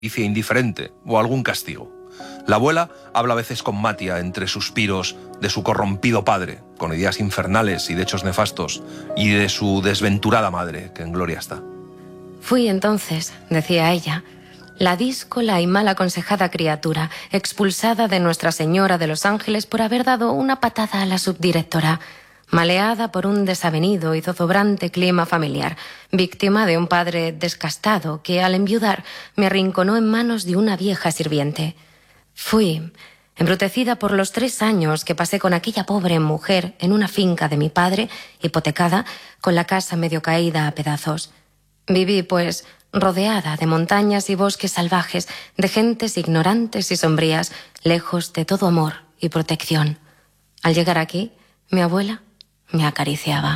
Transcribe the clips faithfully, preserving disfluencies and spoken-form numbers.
caricia indiferente o algún castigo. La abuela habla a veces con Matia entre suspiros de su corrompido padre, con ideas infernales y de hechos nefastos, y de su desventurada madre, que en gloria está. Fui entonces, decía ella, la díscola y mal aconsejada criatura, expulsada de Nuestra Señora de los Ángeles por haber dado una patada a la subdirectora, maleada por un desavenido y zozobrante clima familiar, víctima de un padre descastado que, al enviudar, me arrinconó en manos de una vieja sirviente. Fui embrutecida por los tres años que pasé con aquella pobre mujer en una finca de mi padre, hipotecada, con la casa medio caída a pedazos. Viví, pues, rodeada de montañas y bosques salvajes, de gentes ignorantes y sombrías, lejos de todo amor y protección. Al llegar aquí, mi abuela me acariciaba.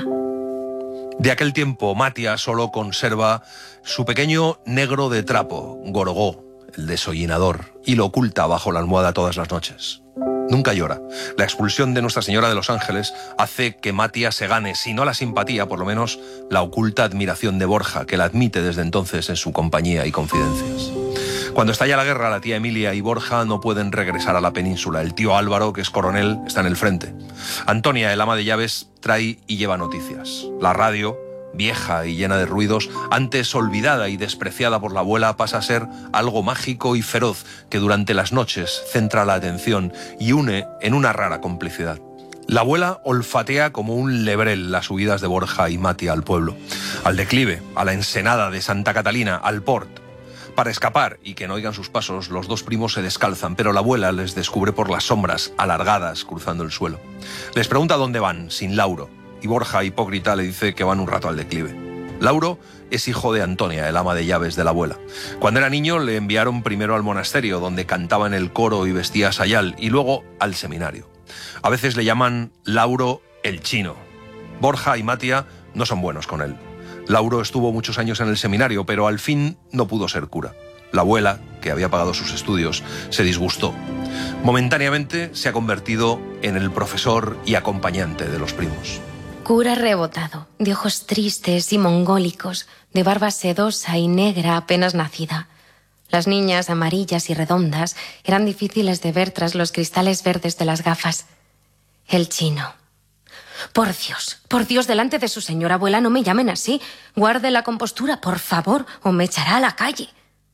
De aquel tiempo, Matia solo conserva su pequeño negro de trapo, Gorgó, el desollinador, y lo oculta bajo la almohada todas las noches. Nunca llora. La expulsión de Nuestra Señora de los Ángeles hace que Matia se gane, si no la simpatía, por lo menos la oculta admiración de Borja, que la admite desde entonces en su compañía y confidencias. Cuando estalla la guerra, la tía Emilia y Borja no pueden regresar a la península. El tío Álvaro, que es coronel, está en el frente. Antonia, el ama de llaves, trae y lleva noticias. La radio, vieja y llena de ruidos, antes olvidada y despreciada por la abuela, pasa a ser algo mágico y feroz que durante las noches centra la atención y une en una rara complicidad. La abuela olfatea como un lebrel las subidas de Borja y Matia al pueblo, al declive, a la ensenada de Santa Catalina, al port. Para escapar y que no oigan sus pasos, los dos primos se descalzan, pero la abuela les descubre por las sombras, alargadas, cruzando el suelo. Les pregunta dónde van, sin Lauro, y Borja, hipócrita, le dice que van un rato al declive. Lauro es hijo de Antonia, el ama de llaves de la abuela. Cuando era niño le enviaron primero al monasterio, donde cantaba en el coro y vestía sayal, y luego al seminario. A veces le llaman Lauro el Chino. Borja y Matia no son buenos con él. Lauro estuvo muchos años en el seminario, pero al fin no pudo ser cura. La abuela, que había pagado sus estudios, se disgustó. Momentáneamente se ha convertido en el profesor y acompañante de los primos. Cura rebotado, de ojos tristes y mongólicos, de barba sedosa y negra apenas nacida. Las niñas amarillas y redondas eran difíciles de ver tras los cristales verdes de las gafas. El Chino. Por Dios, por Dios, delante de su señora abuela no me llamen así. Guarde la compostura, por favor, o me echará a la calle.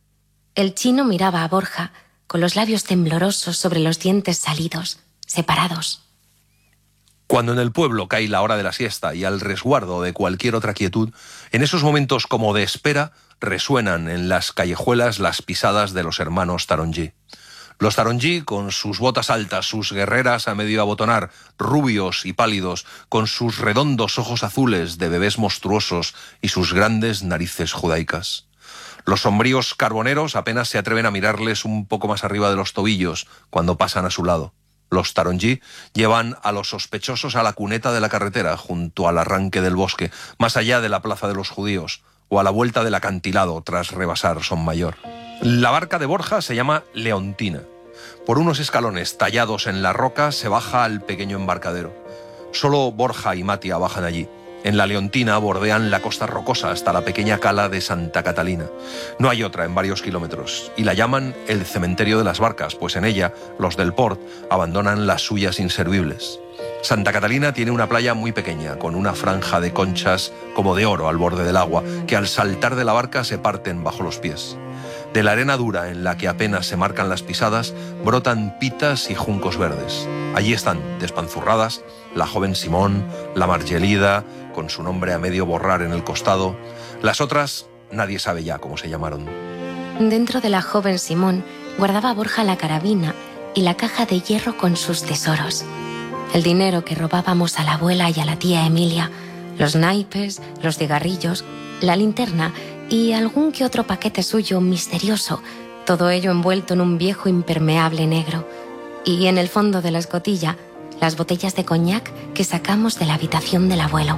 El Chino miraba a Borja, con los labios temblorosos sobre los dientes salidos, separados. Cuando en el pueblo cae la hora de la siesta y al resguardo de cualquier otra quietud, en esos momentos como de espera resuenan en las callejuelas las pisadas de los hermanos Tarongí. Los Tarongí, con sus botas altas, sus guerreras a medio abotonar, rubios y pálidos, con sus redondos ojos azules de bebés monstruosos y sus grandes narices judaicas. Los sombríos carboneros apenas se atreven a mirarles un poco más arriba de los tobillos cuando pasan a su lado. Los Tarongí llevan a los sospechosos a la cuneta de la carretera, junto al arranque del bosque, más allá de la plaza de los judíos, o a la vuelta del acantilado tras rebasar Sonmayor. La barca de Borja se llama Leontina. Por unos escalones tallados en la roca se baja al pequeño embarcadero. Solo Borja y Matia bajan allí. En la Leontina bordean la costa rocosa hasta la pequeña cala de Santa Catalina. No hay otra en varios kilómetros, y la llaman el cementerio de las barcas, pues en ella los del port abandonan las suyas inservibles. Santa Catalina tiene una playa muy pequeña, con una franja de conchas como de oro al borde del agua, que al saltar de la barca se parten bajo los pies. De la arena dura en la que apenas se marcan las pisadas, brotan pitas y juncos verdes. Allí están, despanzurradas, la joven Simón, la Margelida, con su nombre a medio borrar en el costado. Las otras, nadie sabe ya cómo se llamaron. Dentro de la joven Simón guardaba Borja la carabina y la caja de hierro con sus tesoros. El dinero que robábamos a la abuela y a la tía Emilia, los naipes, los cigarrillos, la linterna y algún que otro paquete suyo misterioso, todo ello envuelto en un viejo impermeable negro. Y en el fondo de la escotilla, las botellas de coñac que sacamos de la habitación del abuelo.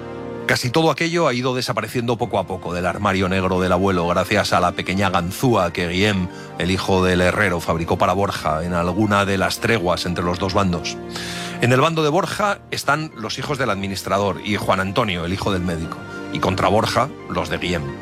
Casi todo aquello ha ido desapareciendo poco a poco del armario negro del abuelo gracias a la pequeña ganzúa que Guillem, el hijo del herrero, fabricó para Borja en alguna de las treguas entre los dos bandos. En el bando de Borja están los hijos del administrador y Juan Antonio, el hijo del médico, y contra Borja, los de Guillem.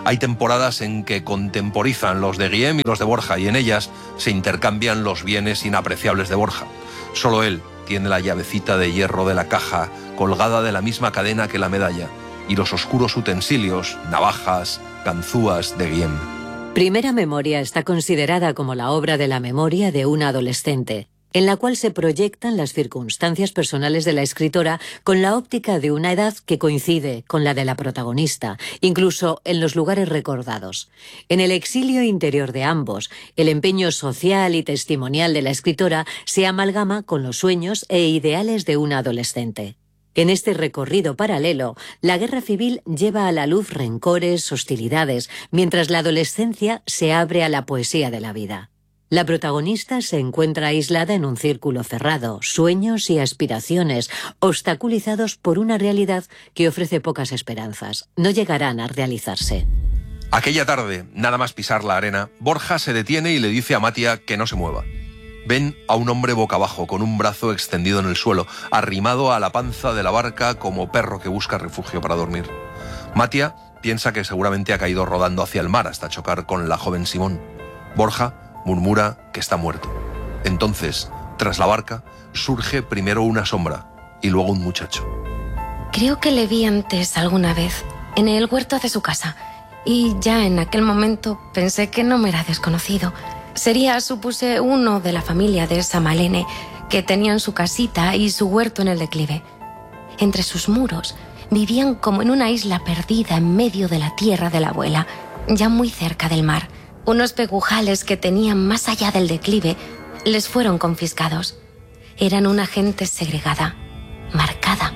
Hay temporadas en que contemporizan los de Guillem y los de Borja, y en ellas se intercambian los bienes inapreciables de Borja. Solo él tiene la llavecita de hierro de la caja colgada de la misma cadena que la medalla, y los oscuros utensilios, navajas, ganzúas de Guillem. Primera Memoria está considerada como la obra de la memoria de una adolescente, en la cual se proyectan las circunstancias personales de la escritora con la óptica de una edad que coincide con la de la protagonista, incluso en los lugares recordados. En el exilio interior de ambos, el empeño social y testimonial de la escritora se amalgama con los sueños e ideales de una adolescente. En este recorrido paralelo, la guerra civil lleva a la luz rencores, hostilidades, mientras la adolescencia se abre a la poesía de la vida. La protagonista se encuentra aislada en un círculo cerrado, sueños y aspiraciones, obstaculizados por una realidad que ofrece pocas esperanzas. No llegarán a realizarse. Aquella tarde, nada más pisar la arena, Borja se detiene y le dice a Matia que no se mueva. Ven a un hombre boca abajo, con un brazo extendido en el suelo, arrimado a la panza de la barca como perro que busca refugio para dormir. Matia piensa que seguramente ha caído rodando hacia el mar hasta chocar con la joven Simón. Borja murmura que está muerto. Entonces, tras la barca, surge primero una sombra y luego un muchacho. Creo que le vi antes alguna vez, en el huerto de su casa, y ya en aquel momento pensé que no me era desconocido. Sería, supuse, uno de la familia de Samalene, que tenían su casita y su huerto en el declive. Entre sus muros vivían como en una isla perdida en medio de la tierra de la abuela, ya muy cerca del mar. Unos pegujales que tenían más allá del declive les fueron confiscados. Eran una gente segregada, marcada.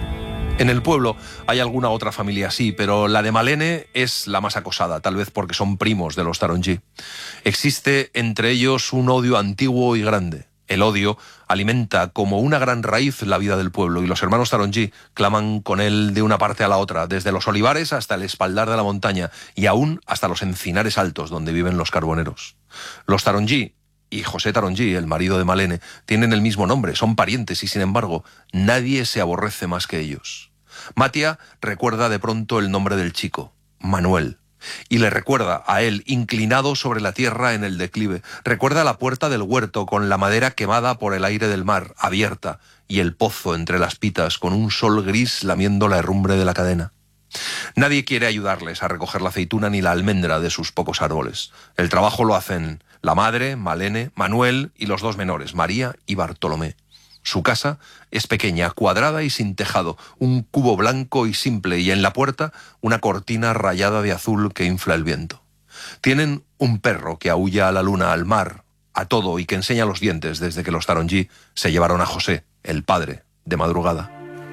En el pueblo hay alguna otra familia así, pero la de Malene es la más acosada, tal vez porque son primos de los Tarongí. Existe entre ellos un odio antiguo y grande. El odio alimenta como una gran raíz la vida del pueblo, y los hermanos Tarongí claman con él de una parte a la otra, desde los olivares hasta el espaldar de la montaña, y aún hasta los encinares altos donde viven los carboneros. Los Tarongí y José Tarongí, el marido de Malene, tienen el mismo nombre, son parientes, y sin embargo, nadie se aborrece más que ellos. Matia recuerda de pronto el nombre del chico, Manuel, y le recuerda a él inclinado sobre la tierra en el declive. Recuerda la puerta del huerto con la madera quemada por el aire del mar, abierta, y el pozo entre las pitas con un sol gris lamiendo la herrumbre de la cadena. Nadie quiere ayudarles a recoger la aceituna ni la almendra de sus pocos árboles. El trabajo lo hacen la madre, Malene, Manuel y los dos menores, María y Bartolomé. Su casa es pequeña, cuadrada y sin tejado, un cubo blanco y simple, y en la puerta una cortina rayada de azul que infla el viento. Tienen un perro que aúlla a la luna, al mar, a todo, y que enseña los dientes desde que los Tarongí se llevaron a José, el padre, de madrugada.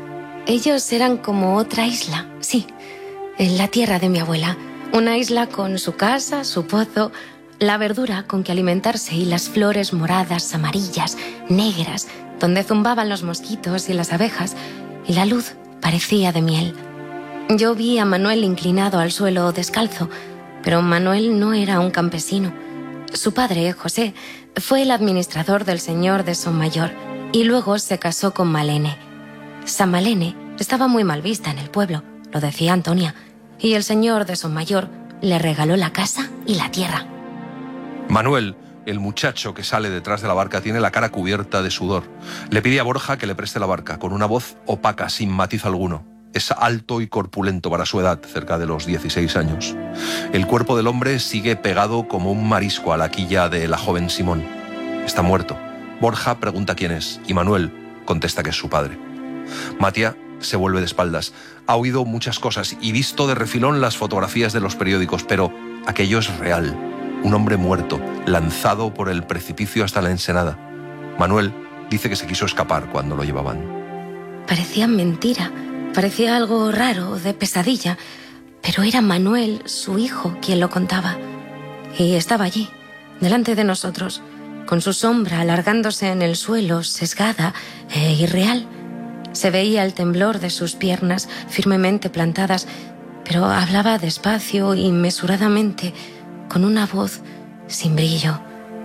Ellos eran como otra isla, sí, en la tierra de mi abuela. Una isla con su casa, su pozo, la verdura con que alimentarse y las flores moradas, amarillas, negras, donde zumbaban los mosquitos y las abejas, y la luz parecía de miel. Yo vi a Manuel inclinado al suelo descalzo, pero Manuel no era un campesino. Su padre, José, fue el administrador del señor de Sonmayor y luego se casó con Malene. Samalene estaba muy mal vista en el pueblo, lo decía Antonia, y el señor de Sonmayor le regaló la casa y la tierra. Manuel, el muchacho que sale detrás de la barca, tiene la cara cubierta de sudor. Le pide a Borja que le preste la barca, con una voz opaca, sin matiz alguno. Es alto y corpulento para su edad, cerca de los dieciséis años. El cuerpo del hombre sigue pegado como un marisco a la quilla de la joven Simón. Está muerto. Borja pregunta quién es, y Manuel contesta que es su padre. Matia se vuelve de espaldas. Ha oído muchas cosas y visto de refilón las fotografías de los periódicos, pero aquello es real. Un hombre muerto, lanzado por el precipicio hasta la ensenada. Manuel dice que se quiso escapar cuando lo llevaban. Parecía mentira, parecía algo raro, de pesadilla, pero era Manuel, su hijo, quien lo contaba. Y estaba allí, delante de nosotros, con su sombra alargándose en el suelo, sesgada e irreal. Se veía el temblor de sus piernas firmemente plantadas, pero hablaba despacio y mesuradamente, con una voz sin brillo.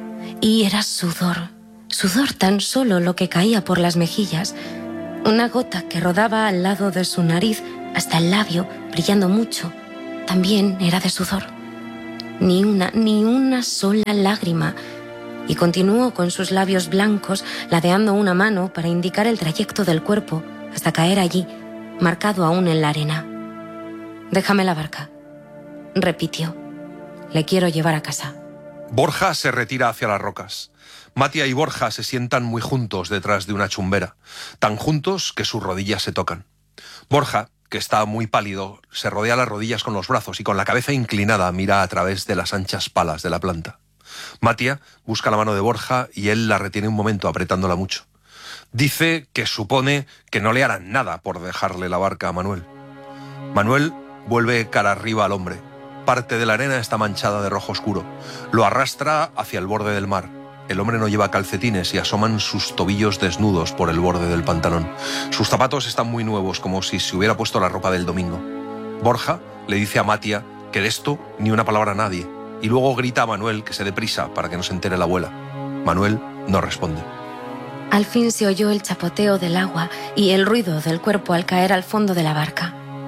Y era sudor, sudor tan solo lo que caía por las mejillas, una gota que rodaba al lado de su nariz hasta el labio, brillando mucho, también era de sudor. Ni una, ni una sola lágrima. Y continuó con sus labios blancos, ladeando una mano para indicar el trayecto del cuerpo hasta caer allí, marcado aún en la arena. «Déjame la barca», repitió. «Le quiero llevar a casa». Borja se retira hacia las rocas. Matia y Borja se sientan muy juntos detrás de una chumbera, tan juntos que sus rodillas se tocan. Borja, que está muy pálido, se rodea las rodillas con los brazos y con la cabeza inclinada mira a través de las anchas palas de la planta. Matia busca la mano de Borja y él la retiene un momento apretándola mucho. Dice que supone que no le harán nada por dejarle la barca a Manuel. Manuel vuelve cara arriba al hombre. Parte de la arena está manchada de rojo oscuro. Lo arrastra hacia el borde del mar. El hombre no lleva calcetines y asoman sus tobillos desnudos por el borde del pantalón. Sus zapatos están muy nuevos, como si se hubiera puesto la ropa del domingo. Borja le dice a Matia que de esto ni una palabra a nadie, y luego grita a Manuel que se dé prisa para que no se entere la abuela. Manuel no responde. Al fin se oyó el chapoteo del agua y el ruido del cuerpo al caer al fondo de la barca.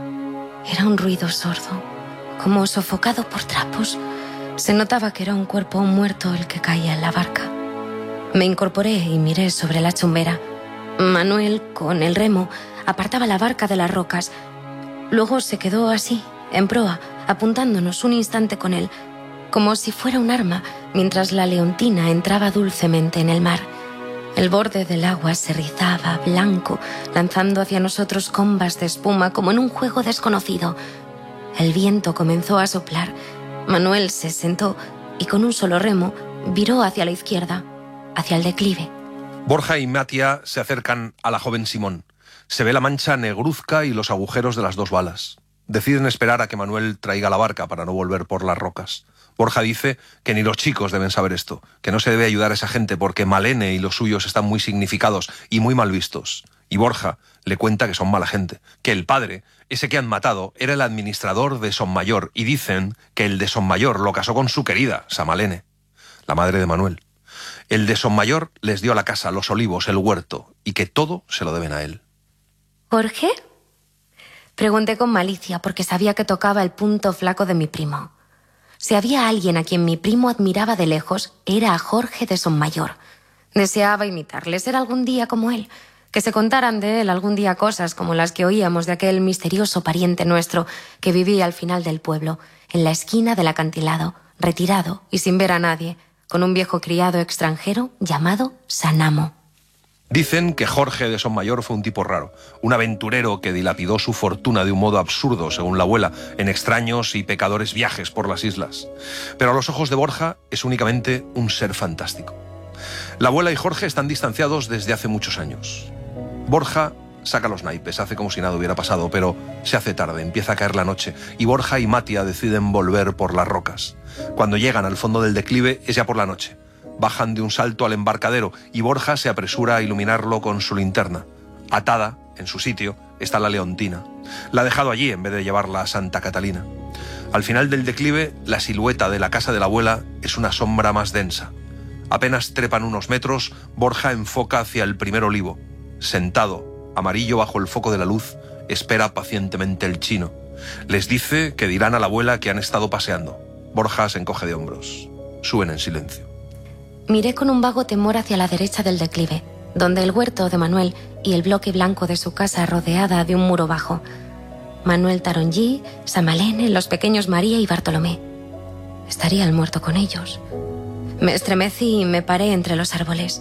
Era un ruido sordo, como sofocado por trapos. Se notaba que era un cuerpo muerto el que caía en la barca. Me incorporé y miré sobre la chumbera. Manuel, con el remo, apartaba la barca de las rocas. Luego se quedó así, en proa, apuntándonos un instante con él, como si fuera un arma, mientras la leontina entraba dulcemente en el mar. El borde del agua se rizaba, blanco, lanzando hacia nosotros combas de espuma como en un juego desconocido. El viento comenzó a soplar. Manuel se sentó y con un solo remo viró hacia la izquierda, hacia el declive. Borja y Matia se acercan a la joven Simón. Se ve la mancha negruzca y los agujeros de las dos balas. Deciden esperar a que Manuel traiga la barca para no volver por las rocas. Borja dice que ni los chicos deben saber esto, que no se debe ayudar a esa gente porque Malene y los suyos están muy significados y muy mal vistos. Y Borja le cuenta que son mala gente, que el padre, ese que han matado, era el administrador de Sonmayor y dicen que el de Sonmayor lo casó con su querida, Samalene, la madre de Manuel. El de Sonmayor les dio la casa, los olivos, el huerto y que todo se lo deben a él. ¿Jorge? Pregunté con malicia porque sabía que tocaba el punto flaco de mi primo. Si había alguien a quien mi primo admiraba de lejos, era a Jorge de Sonmayor. Deseaba imitarle, ser algún día como él, que se contaran de él algún día cosas como las que oíamos de aquel misterioso pariente nuestro que vivía al final del pueblo, en la esquina del acantilado, retirado y sin ver a nadie, con un viejo criado extranjero llamado Sanamo. Dicen que Jorge de Sonmayor fue un tipo raro, un aventurero que dilapidó su fortuna de un modo absurdo, según la abuela, en extraños y pecadores viajes por las islas. Pero a los ojos de Borja es únicamente un ser fantástico. La abuela y Jorge están distanciados desde hace muchos años. Borja saca los naipes, hace como si nada hubiera pasado, pero se hace tarde, empieza a caer la noche, y Borja y Matia deciden volver por las rocas. Cuando llegan al fondo del declive es ya por la noche. Bajan de un salto al embarcadero y Borja se apresura a iluminarlo con su linterna. Atada, en su sitio, está la leontina. La ha dejado allí en vez de llevarla a Santa Catalina. Al final del declive, la silueta de la casa de la abuela es una sombra más densa. Apenas trepan unos metros, Borja enfoca hacia el primer olivo. Sentado, amarillo bajo el foco de la luz, espera pacientemente el chino. Les dice que dirán a la abuela que han estado paseando. Borja se encoge de hombros. Suben en silencio. Miré con un vago temor hacia la derecha del declive, donde el huerto de Manuel y el bloque blanco de su casa rodeada de un muro bajo. Manuel Tarongí, Samalene, los pequeños María y Bartolomé. Estaría el muerto con ellos. Me estremecí y me paré entre los árboles.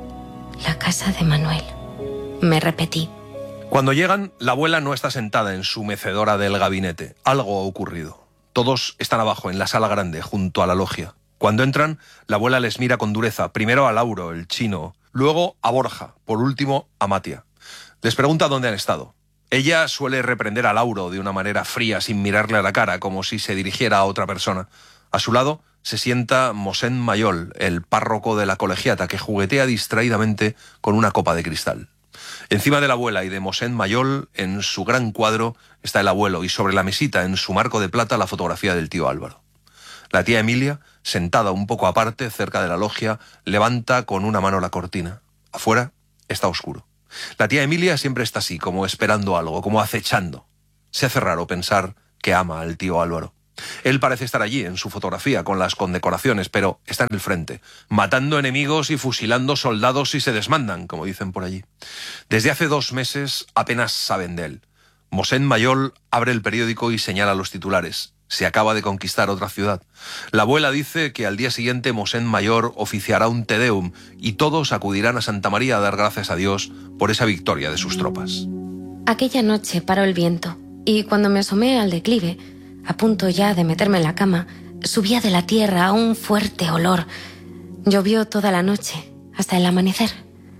La casa de Manuel. Me repetí. Cuando llegan, la abuela no está sentada en su mecedora del gabinete. Algo ha ocurrido. Todos están abajo, en la sala grande, junto a la logia. Cuando entran, la abuela les mira con dureza, primero a Lauro, el chino, luego a Borja, por último a Matia. Les pregunta dónde han estado. Ella suele reprender a Lauro de una manera fría, sin mirarle a la cara, como si se dirigiera a otra persona. A su lado se sienta Mosén Mayol, el párroco de la colegiata, que juguetea distraídamente con una copa de cristal. Encima de la abuela y de Mosén Mayol, en su gran cuadro, está el abuelo, y sobre la mesita, en su marco de plata, la fotografía del tío Álvaro. La tía Emilia, sentada un poco aparte, cerca de la logia, levanta con una mano la cortina. Afuera está oscuro. La tía Emilia siempre está así, como esperando algo, como acechando. Se hace raro pensar que ama al tío Álvaro. Él parece estar allí, en su fotografía, con las condecoraciones, pero está en el frente, matando enemigos y fusilando soldados si se desmandan, como dicen por allí. Desde hace dos meses apenas saben de él. Mosén Mayol abre el periódico y señala los titulares. Se acaba de conquistar otra ciudad. La abuela dice que al día siguiente Mosén Mayor oficiará un Te Deum y todos acudirán a Santa María a dar gracias a Dios por esa victoria de sus tropas. Aquella noche paró el viento y cuando me asomé al declive, a punto ya de meterme en la cama, subía de la tierra un fuerte olor. Llovió toda la noche, hasta el amanecer.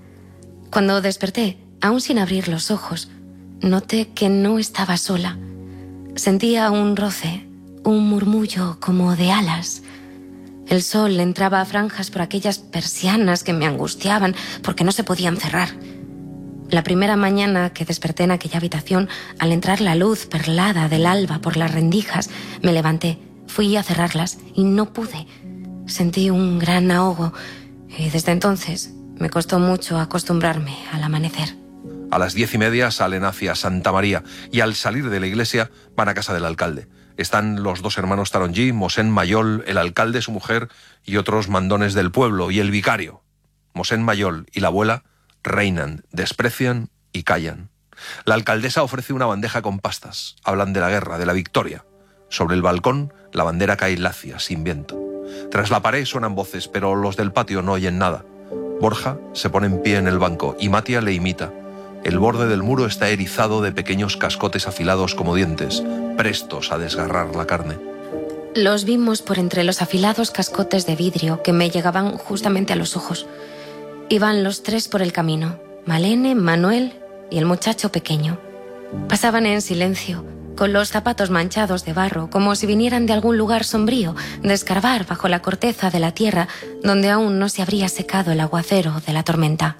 Cuando desperté, aún sin abrir los ojos, noté que no estaba sola. Sentía un roce, un murmullo como de alas. El sol entraba a franjas por aquellas persianas que me angustiaban porque no se podían cerrar. La primera mañana que desperté en aquella habitación, al entrar la luz perlada del alba por las rendijas, me levanté, fui a cerrarlas y no pude. Sentí un gran ahogo y desde entonces me costó mucho acostumbrarme al amanecer. A las diez y media salen hacia Santa María y al salir de la iglesia van a casa del alcalde. Están los dos hermanos Tarongí, Mosén Mayol, el alcalde, su mujer y otros mandones del pueblo y el vicario. Mosén Mayol y la abuela reinan, desprecian y callan. La alcaldesa ofrece una bandeja con pastas. Hablan de la guerra, de la victoria. Sobre el balcón, la bandera cae lacia, sin viento. Tras la pared suenan voces, pero los del patio no oyen nada. Borja se pone en pie en el banco y Matia le imita. El borde del muro está erizado de pequeños cascotes afilados como dientes, prestos a desgarrar la carne. Los vimos por entre los afilados cascotes de vidrio que me llegaban justamente a los ojos. Iban los tres por el camino, Malene, Manuel y el muchacho pequeño. Pasaban en silencio, con los zapatos manchados de barro, como si vinieran de algún lugar sombrío, de escarbar bajo la corteza de la tierra, donde aún no se habría secado el aguacero de la tormenta.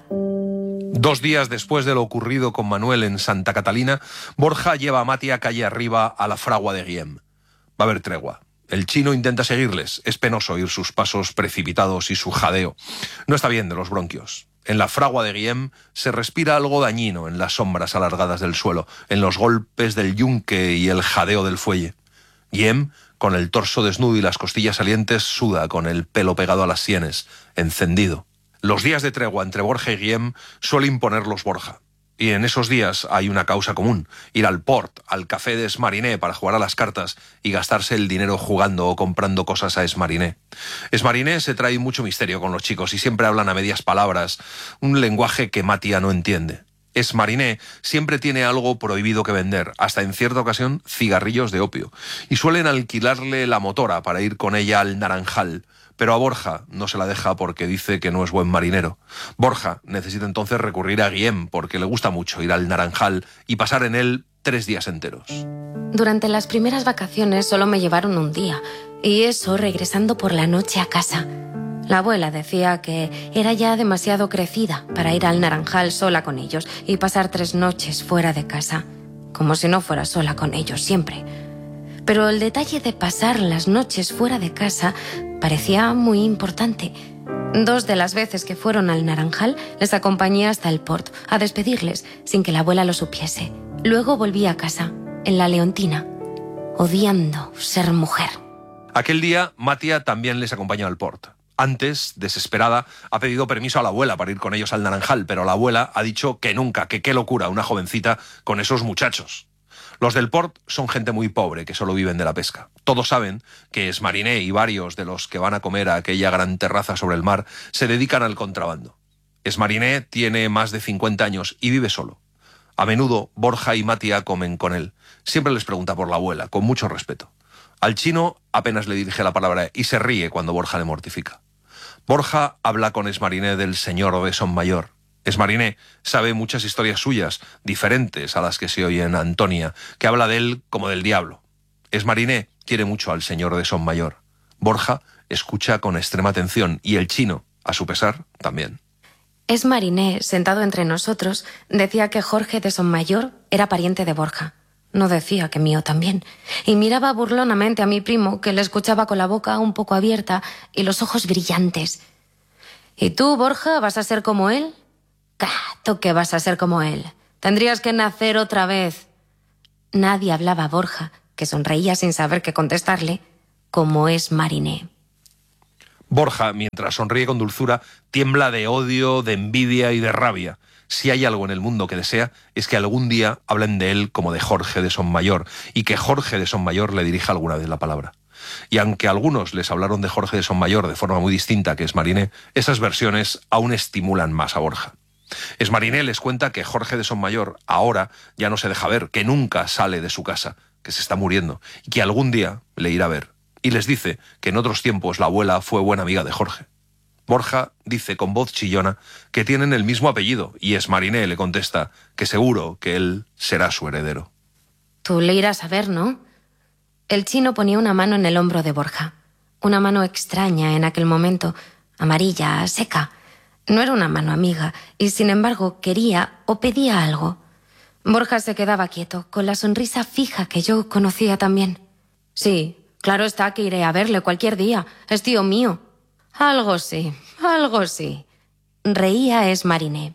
Dos días después de lo ocurrido con Manuel en Santa Catalina, Borja lleva a Matia calle arriba a la fragua de Guillem. Va a haber tregua. El chino intenta seguirles. Es penoso oír sus pasos precipitados y su jadeo. No está bien de los bronquios. En la fragua de Guillem se respira algo dañino en las sombras alargadas del suelo, en los golpes del yunque y el jadeo del fuelle. Guillem, con el torso desnudo y las costillas salientes, suda con el pelo pegado a las sienes, encendido. Los días de tregua entre Borja y Guillem suele imponerlos Borja. Y en esos días hay una causa común, ir al port, al café de Esmariné para jugar a las cartas y gastarse el dinero jugando o comprando cosas a Esmariné. Esmariné se trae mucho misterio con los chicos y siempre hablan a medias palabras, un lenguaje que Matia no entiende. Esmariné siempre tiene algo prohibido que vender, hasta en cierta ocasión cigarrillos de opio, y suelen alquilarle la motora para ir con ella al Naranjal. Pero a Borja no se la deja porque dice que no es buen marinero. Borja necesita entonces recurrir a Guillem porque le gusta mucho ir al Naranjal y pasar en él tres días enteros. Durante las primeras vacaciones solo me llevaron un día, y eso regresando por la noche a casa. La abuela decía que era ya demasiado crecida para ir al Naranjal sola con ellos y pasar tres noches fuera de casa, como si no fuera sola con ellos siempre. Pero el detalle de pasar las noches fuera de casa parecía muy importante. Dos de las veces que fueron al Naranjal les acompañé hasta el port a despedirles sin que la abuela lo supiese. Luego volví a casa, en la Leontina, odiando ser mujer. Aquel día Matia también les acompañó al port. Antes, desesperada, ha pedido permiso a la abuela para ir con ellos al Naranjal, pero la abuela ha dicho que nunca, que qué locura una jovencita con esos muchachos. Los del port son gente muy pobre que solo viven de la pesca. Todos saben que Esmariné y varios de los que van a comer a aquella gran terraza sobre el mar se dedican al contrabando. Esmariné tiene más de cincuenta años y vive solo. A menudo Borja y Matia comen con él. Siempre les pregunta por la abuela, con mucho respeto. Al chino apenas le dirige la palabra y se ríe cuando Borja le mortifica. Borja habla con Esmariné del señor de Sonmayor. Esmariné sabe muchas historias suyas, diferentes a las que se oyen en Antonia, que habla de él como del diablo. Esmariné quiere mucho al señor de Sonmayor. Borja escucha con extrema atención y el chino, a su pesar, también. Esmariné, sentado entre nosotros, decía que Jorge de Sonmayor era pariente de Borja. No decía que mío también. Y miraba burlonamente a mi primo, que le escuchaba con la boca un poco abierta y los ojos brillantes. ¿Y tú, Borja, vas a ser como él? ¿Tú qué vas a ser como él? Tendrías que nacer otra vez. Nadie hablaba a Borja, que sonreía sin saber qué contestarle, como es Mariné. Borja, mientras sonríe con dulzura, tiembla de odio, de envidia y de rabia. Si hay algo en el mundo que desea, es que algún día hablen de él como de Jorge de Sonmayor, y que Jorge de Sonmayor le dirija alguna vez la palabra. Y aunque algunos les hablaron de Jorge de Sonmayor de forma muy distinta que Esmariné, esas versiones aún estimulan más a Borja. Esmariné les cuenta que Jorge de Sonmayor ahora ya no se deja ver, que nunca sale de su casa, que se está muriendo, y que algún día le irá a ver. Y les dice que en otros tiempos la abuela fue buena amiga de Jorge. Borja dice con voz chillona que tienen el mismo apellido, y Esmariné le contesta que seguro que él será su heredero. Tú le irás a ver, ¿no? El chino ponía una mano en el hombro de Borja. Una mano extraña en aquel momento, amarilla, seca. No era una mano amiga, y sin embargo quería o pedía algo. Borja se quedaba quieto, con la sonrisa fija que yo conocía también. Sí, claro está que iré a verle cualquier día. Es tío mío. Algo sí, algo sí. Reía Esmariné.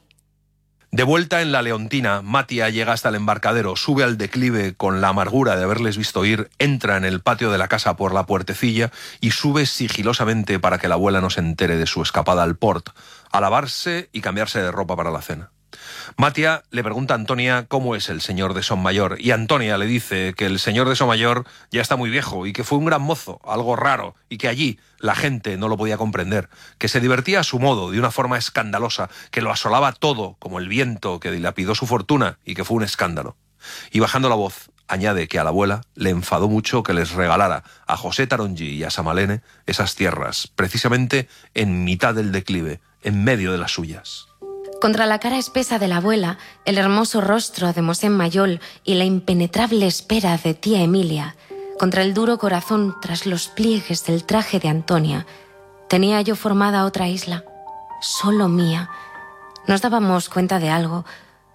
De vuelta en la Leontina, Matia llega hasta el embarcadero, sube al declive con la amargura de haberles visto ir, entra en el patio de la casa por la puertecilla y sube sigilosamente para que la abuela no se entere de su escapada al port, a lavarse y cambiarse de ropa para la cena. Matia le pregunta a Antonia cómo es el señor de Sonmayor, y Antonia le dice que el señor de Sonmayor ya está muy viejo y que fue un gran mozo, algo raro, y que allí la gente no lo podía comprender, que se divertía a su modo, de una forma escandalosa, que lo asolaba todo, como el viento que dilapidó su fortuna y que fue un escándalo. Y bajando la voz, añade que a la abuela le enfadó mucho que les regalara a José Tarongi y a Samalene esas tierras, precisamente en mitad del declive, en medio de las suyas. Contra la cara espesa de la abuela, el hermoso rostro de Mosén Mayol y la impenetrable espera de tía Emilia, contra el duro corazón tras los pliegues del traje de Antonia, tenía yo formada otra isla, solo mía. Nos dábamos cuenta de algo.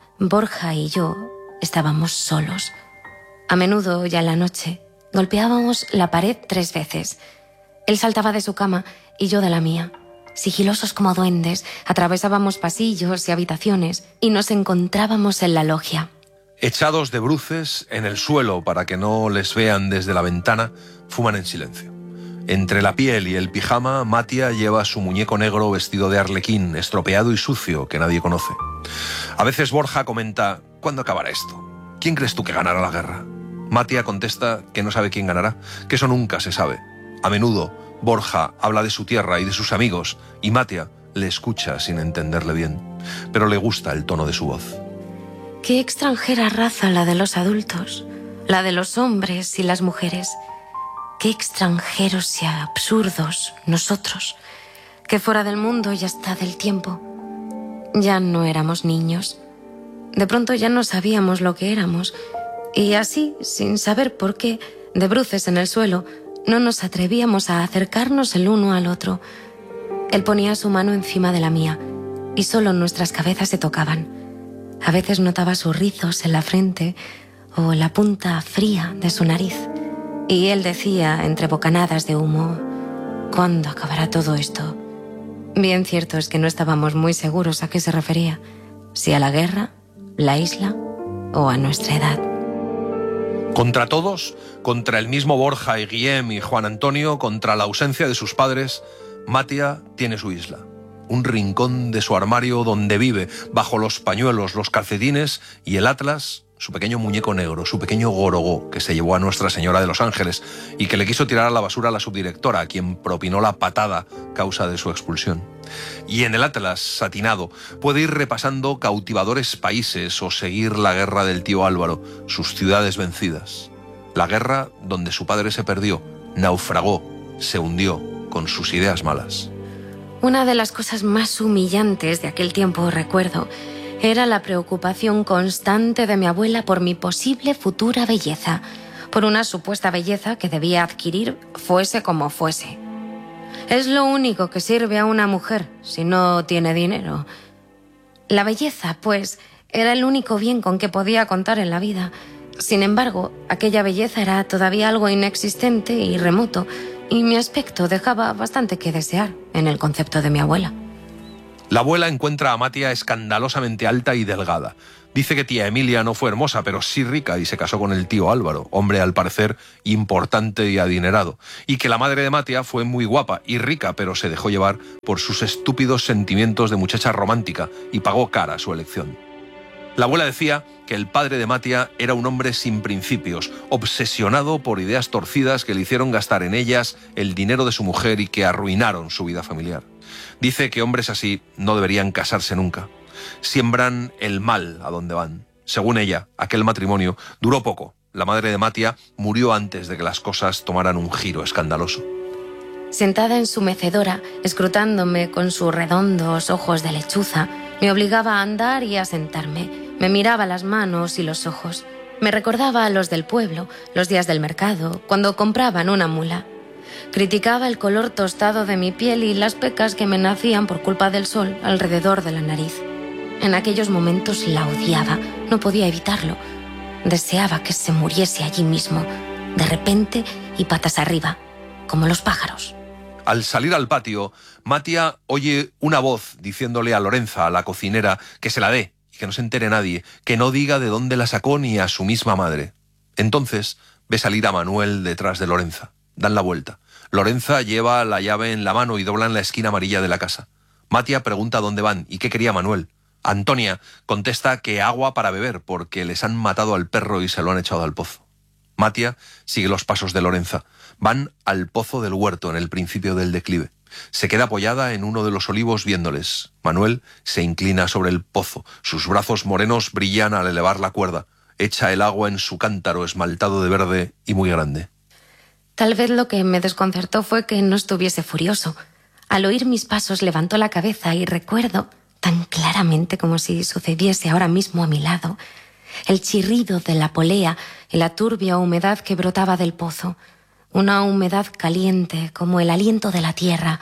Borja y yo estábamos solos. A menudo, ya en la noche, golpeábamos la pared tres veces. Él saltaba de su cama y yo de la mía. Sigilosos como duendes, atravesábamos pasillos y habitaciones y nos encontrábamos en la logia. Echados de bruces en el suelo para que no les vean desde la ventana, fuman en silencio. Entre la piel y el pijama, Matia lleva su muñeco negro vestido de arlequín, estropeado y sucio, que nadie conoce. A veces Borja comenta, ¿cuándo acabará esto? ¿Quién crees tú que ganará la guerra? Matia contesta que no sabe quién ganará, que eso nunca se sabe. A menudo, Borja habla de su tierra y de sus amigos, y Matia le escucha sin entenderle bien, pero le gusta el tono de su voz. Qué extranjera raza la de los adultos, la de los hombres y las mujeres. Qué extranjeros y absurdos nosotros, que fuera del mundo y hasta del tiempo. Ya no éramos niños. De pronto ya no sabíamos lo que éramos, y así, sin saber por qué, de bruces en el suelo, no nos atrevíamos a acercarnos el uno al otro. Él ponía su mano encima de la mía y solo nuestras cabezas se tocaban. A veces notaba sus rizos en la frente o la punta fría de su nariz. Y él decía, entre bocanadas de humo, ¿cuándo acabará todo esto? Bien cierto es que no estábamos muy seguros a qué se refería, si a la guerra, la isla o a nuestra edad. Contra todos, contra el mismo Borja y Guillem y Juan Antonio, contra la ausencia de sus padres, Matia tiene su isla. Un rincón de su armario donde vive, bajo los pañuelos, los calcetines y el atlas, su pequeño muñeco negro, su pequeño gorogó que se llevó a Nuestra Señora de los Ángeles y que le quiso tirar a la basura a la subdirectora, a quien propinó la patada causa de su expulsión. Y en el atlas satinado puede ir repasando cautivadores países o seguir la guerra del tío Álvaro, sus ciudades vencidas. La guerra donde su padre se perdió, naufragó, se hundió con sus ideas malas. Una de las cosas más humillantes de aquel tiempo, recuerdo, era la preocupación constante de mi abuela por mi posible futura belleza, por una supuesta belleza que debía adquirir fuese como fuese. Es lo único que sirve a una mujer si no tiene dinero. La belleza, pues, era el único bien con que podía contar en la vida. Sin embargo, aquella belleza era todavía algo inexistente y remoto, y mi aspecto dejaba bastante que desear en el concepto de mi abuela. La abuela encuentra a Matia escandalosamente alta y delgada. Dice que tía Emilia no fue hermosa, pero sí rica, y se casó con el tío Álvaro, hombre al parecer importante y adinerado. Y que la madre de Matia fue muy guapa y rica, pero se dejó llevar por sus estúpidos sentimientos de muchacha romántica y pagó cara su elección. La abuela decía que el padre de Matia era un hombre sin principios, obsesionado por ideas torcidas que le hicieron gastar en ellas el dinero de su mujer y que arruinaron su vida familiar. Dice que hombres así no deberían casarse nunca. Siembran el mal a donde van. Según ella, aquel matrimonio duró poco. La madre de Matia murió antes de que las cosas tomaran un giro escandaloso. Sentada en su mecedora, escrutándome con sus redondos ojos de lechuza, me obligaba a andar y a sentarme. Me miraba las manos y los ojos. Me recordaba a los del pueblo, los días del mercado, cuando compraban una mula. Criticaba el color tostado de mi piel y las pecas que me nacían por culpa del sol alrededor de la nariz. En aquellos momentos la odiaba, no podía evitarlo. Deseaba que se muriese allí mismo, de repente y patas arriba, como los pájaros. Al salir al patio, Matia oye una voz diciéndole a Lorenza, a la cocinera, que se la dé y que no se entere nadie, que no diga de dónde la sacó ni a su misma madre. Entonces ve salir a Manuel detrás de Lorenza. Dan la vuelta. Lorenza lleva la llave en la mano y doblan la esquina amarilla de la casa. Matia pregunta dónde van y qué quería Manuel. Antonia contesta que agua para beber porque les han matado al perro y se lo han echado al pozo. Matia sigue los pasos de Lorenza. Van al pozo del huerto en el principio del declive. Se queda apoyada en uno de los olivos viéndoles. Manuel se inclina sobre el pozo. Sus brazos morenos brillan al elevar la cuerda. Echa el agua en su cántaro esmaltado de verde y muy grande. Tal vez lo que me desconcertó fue que no estuviese furioso. Al oír mis pasos levantó la cabeza y recuerdo, tan claramente como si sucediese ahora mismo a mi lado, el chirrido de la polea y la turbia humedad que brotaba del pozo. Una humedad caliente como el aliento de la tierra.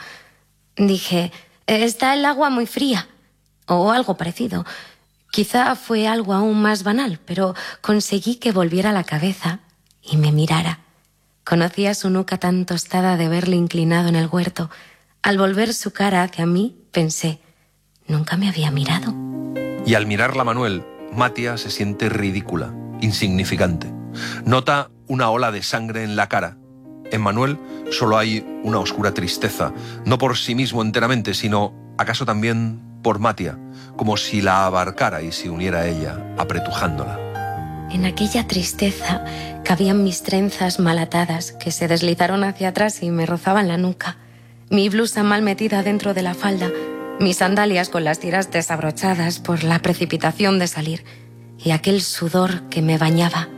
Dije, está el agua muy fría, o algo parecido. Quizá fue algo aún más banal, pero conseguí que volviera la cabeza y me mirara. Conocía su nuca tan tostada de verle inclinado en el huerto. Al volver su cara hacia mí, pensé, nunca me había mirado. Y al mirarla Manuel, Matia se siente ridícula, insignificante. Nota una ola de sangre en la cara. En Manuel solo hay una oscura tristeza, no por sí mismo enteramente, sino acaso también por Matia, como si la abarcara y se uniera a ella, apretujándola. En aquella tristeza cabían mis trenzas mal atadas que se deslizaron hacia atrás y me rozaban la nuca, mi blusa mal metida dentro de la falda, mis sandalias con las tiras desabrochadas por la precipitación de salir y aquel sudor que me bañaba.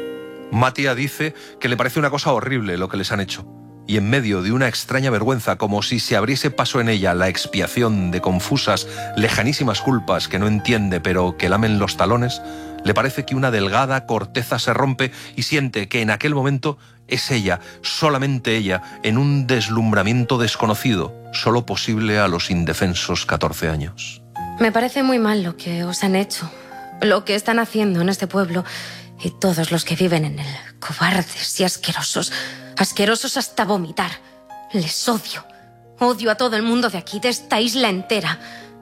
Matia dice que le parece una cosa horrible lo que les han hecho, y en medio de una extraña vergüenza, como si se abriese paso en ella la expiación de confusas, lejanísimas culpas que no entiende pero que lamen los talones, le parece que una delgada corteza se rompe y siente que en aquel momento es ella, solamente ella, en un deslumbramiento desconocido, solo posible a los indefensos catorce años. Me parece muy mal lo que os han hecho, lo que están haciendo en este pueblo y todos los que viven en él, cobardes y asquerosos, asquerosos hasta vomitar. Les odio, odio a todo el mundo de aquí, de esta isla entera,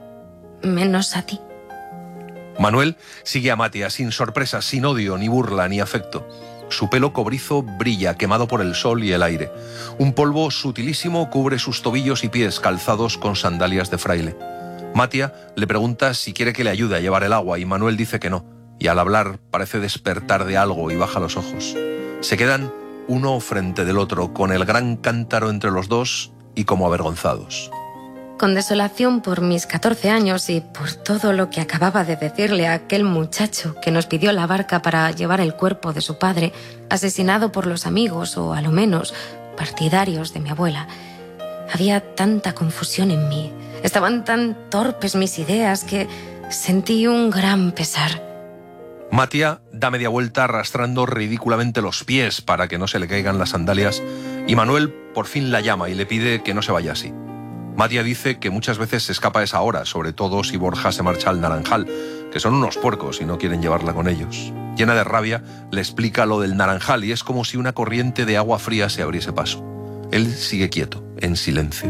menos a ti. Manuel sigue a Matia sin sorpresa, sin odio, ni burla, ni afecto. Su pelo cobrizo brilla, quemado por el sol y el aire. Un polvo sutilísimo cubre sus tobillos y pies calzados con sandalias de fraile. Matia le pregunta si quiere que le ayude a llevar el agua y Manuel dice que no, y al hablar parece despertar de algo y baja los ojos. Se quedan uno frente del otro, con el gran cántaro entre los dos y como avergonzados. Con desolación por mis catorce años y por todo lo que acababa de decirle a aquel muchacho que nos pidió la barca para llevar el cuerpo de su padre, asesinado por los amigos o a lo menos partidarios de mi abuela, había tanta confusión en mí, estaban tan torpes mis ideas que sentí un gran pesar. Matia da media vuelta arrastrando ridículamente los pies para que no se le caigan las sandalias y Manuel por fin la llama y le pide que no se vaya así. Matia dice que muchas veces se escapa a esa hora, sobre todo si Borja se marcha al Naranjal, que son unos puercos y no quieren llevarla con ellos. Llena de rabia, le explica lo del Naranjal y es como si una corriente de agua fría se abriese paso. Él sigue quieto, en silencio.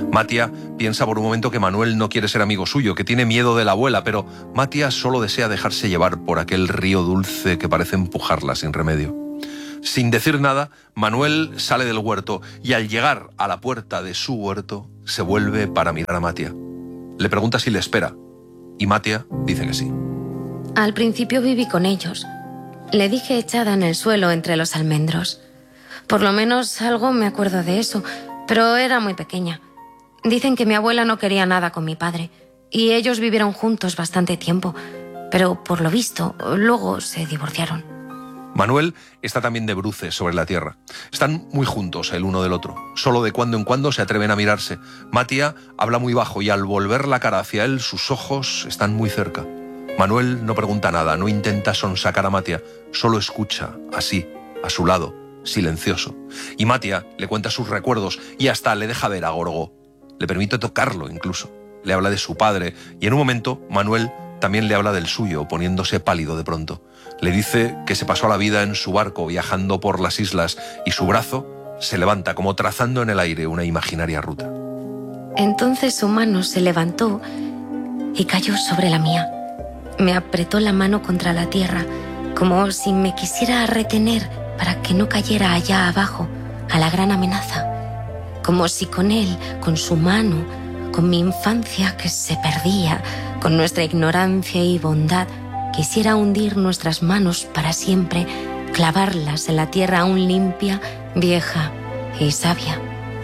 Matia piensa por un momento que Manuel no quiere ser amigo suyo, que tiene miedo de la abuela, pero Matia solo desea dejarse llevar por aquel río dulce que parece empujarla sin remedio. Sin decir nada, Manuel sale del huerto y al llegar a la puerta de su huerto se vuelve para mirar a Matia. Le pregunta si le espera y Matia dice que sí. Al principio viví con ellos. Le dije echada en el suelo entre los almendros. Por lo menos algo me acuerdo de eso, pero era muy pequeña. Dicen que mi abuela no quería nada con mi padre y ellos vivieron juntos bastante tiempo, pero por lo visto luego se divorciaron. Manuel está también de bruces sobre la tierra. Están muy juntos el uno del otro. Solo de cuando en cuando se atreven a mirarse. Matia habla muy bajo y al volver la cara hacia él, sus ojos están muy cerca. Manuel no pregunta nada, no intenta sonsacar a Matia, solo escucha, así, a su lado, silencioso. Y Matia le cuenta sus recuerdos y hasta le deja ver a Gorgó. Le permite tocarlo incluso. Le habla de su padre y en un momento Manuel también le habla del suyo, poniéndose pálido de pronto. Le dice que se pasó la vida en su barco viajando por las islas y su brazo se levanta como trazando en el aire una imaginaria ruta. Entonces su mano se levantó y cayó sobre la mía. Me apretó la mano contra la tierra, como si me quisiera retener para que no cayera allá abajo, a la gran amenaza. Como si con él, con su mano, con mi infancia que se perdía, con nuestra ignorancia y bondad, quisiera hundir nuestras manos para siempre, clavarlas en la tierra aún limpia, vieja y sabia.